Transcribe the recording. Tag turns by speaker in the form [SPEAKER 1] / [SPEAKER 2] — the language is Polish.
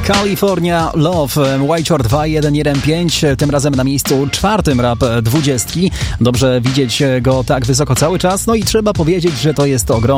[SPEAKER 1] California Love, White Short 2115, tym razem na miejscu 4 rap 20. Dobrze widzieć go tak wysoko cały czas, no i trzeba powiedzieć, że to jest ogrom